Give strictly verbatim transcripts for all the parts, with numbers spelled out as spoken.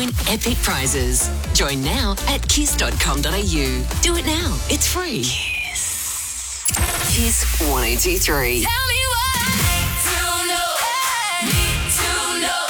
win epic prizes. Join now at kiss dot com dot a u. Do it now. It's free. Kiss. Kiss one oh two three. Tell me what I need to know. Need to know.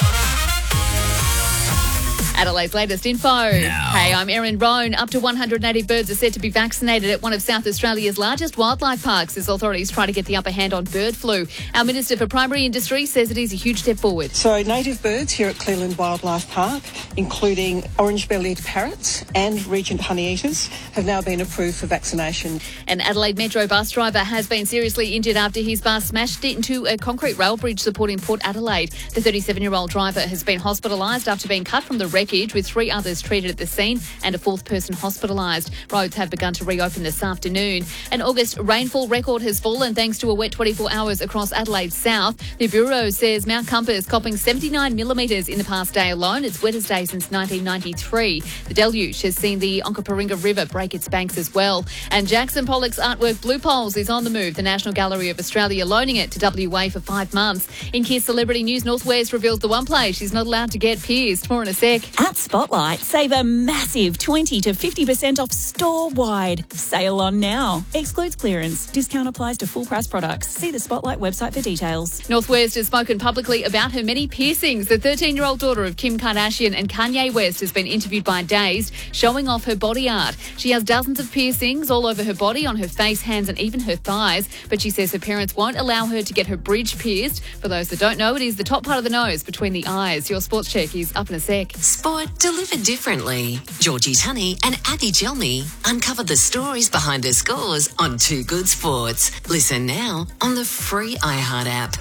Adelaide's latest info. Now. Hey, I'm Erin Roan. Up to one hundred native birds are said to be vaccinated at one of South Australia's largest wildlife parks as authorities try to get the upper hand on bird flu. Our Minister for Primary Industry says it is a huge step forward. So native birds here at Cleland Wildlife Park, including orange-bellied parrots and regent honeyeaters, have now been approved for vaccination. An Adelaide Metro bus driver has been seriously injured after his bus smashed into a concrete rail bridge supporting Port Adelaide. The thirty-seven-year-old driver has been hospitalised after being cut from the wreckage, with three others treated at the scene and a fourth person hospitalised. Roads have begun to reopen this afternoon. An August rainfall record has fallen thanks to a wet twenty-four hours across Adelaide South. The Bureau says Mount Compass copping seventy-nine millimetres in the past day alone, its wettest day since nineteen ninety-three. The deluge has seen the Onkaparinga River break its banks as well. And Jackson Pollock's artwork Blue Poles is on the move. The National Gallery of Australia loaning it to W A for five months. In Kiss Celebrity News, Northwest reveals the one place she's not allowed to get pierced. More in a sec. At Spotlight, save a massive twenty to fifty percent off store-wide. Sale on now. Excludes clearance. Discount applies to full-price products. See the Spotlight website for details. Northwest has spoken publicly about her many piercings. The thirteen-year-old daughter of Kim Kardashian and Kanye West has been interviewed by Dazed, showing off her body art. She has dozens of piercings all over her body, on her face, hands and even her thighs, but she says her parents won't allow her to get her bridge pierced. For those that don't know, it is the top part of the nose between the eyes. Your sports check is up in a sec. Sport delivered differently. Georgie Tunney and Abby Gelmy uncover the stories behind the scores on Too Good Sports. Listen now on the free iHeart app.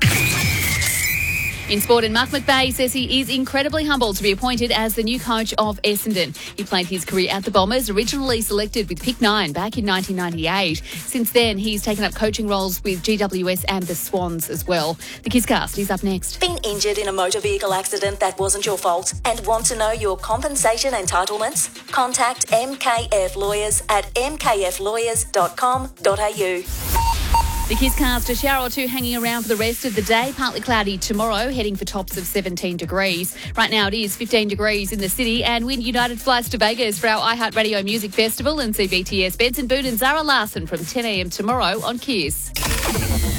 In sport, and Mark McVeigh says he is incredibly humbled to be appointed as the new coach of Essendon. He played his career at the Bombers, originally selected with pick nine back in nineteen ninety-eight. Since then, he's taken up coaching roles with G W S and the Swans as well. The Kisscast is up next. Been injured in a motor vehicle accident that wasn't your fault and want to know your compensation entitlements? Contact M K F Lawyers at m k f lawyers dot com dot a u. The Kisscast, a shower or two hanging around for the rest of the day. Partly cloudy tomorrow, heading for tops of seventeen degrees. Right now it is fifteen degrees in the city, and Win United flights to Vegas for our iHeartRadio Music Festival and see B T S, Benson Boone and Zara Larson from ten a m tomorrow on Kiss.